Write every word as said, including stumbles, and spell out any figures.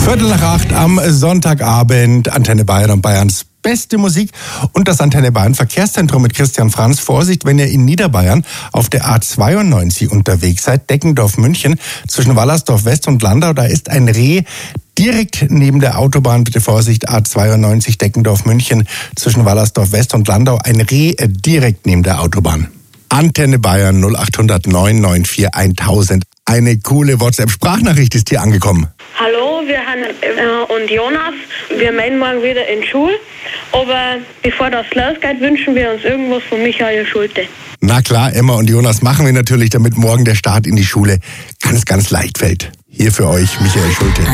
Viertel nach acht am Sonntagabend, Antenne Bayern und Bayerns beste Musik und das Antenne Bayern Verkehrszentrum mit Christian Franz. Vorsicht, wenn ihr in Niederbayern auf der A zweiundneunzig unterwegs seid, Deckendorf München, zwischen Wallersdorf West und Landau, da ist ein Reh direkt neben der Autobahn. Bitte Vorsicht, A zweiundneunzig Deckendorf München, zwischen Wallersdorf West und Landau, ein Reh direkt neben der Autobahn. Antenne Bayern null acht null null neun neun vier tausend. Eine coole WhatsApp-Sprachnachricht ist hier angekommen. Hallo, wir haben äh, und Jonas. Wir melden morgen wieder in Schule. Aber bevor das losgeht, wünschen wir uns irgendwas von Michael Schulte. Na klar, Emma und Jonas machen wir natürlich, damit morgen der Start in die Schule ganz, ganz leicht fällt. Hier für euch Michael Schulte.